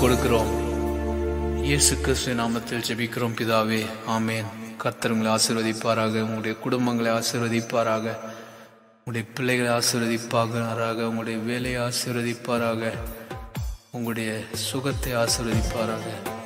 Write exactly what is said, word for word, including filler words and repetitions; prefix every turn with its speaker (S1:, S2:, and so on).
S1: கொடுக்கிறோம். இயேசு கிறிஸ்துவின் நாமத்தில் ஜெபிக்கிறோம் பிதாவே, ஆமேன். கர்த்தர் உங்களை ஆசீர்வதிப்பாராக, உங்களுடைய குடும்பங்களை ஆசீர்வதிப்பாராக, உங்களுடைய பிள்ளைகளை ஆசீர்வதிப்பாராக, உங்களுடைய வேலையை ஆசீர்வதிப்பாராக, உங்களுடைய சுகத்தை ஆசீர்வதிப்பாராக.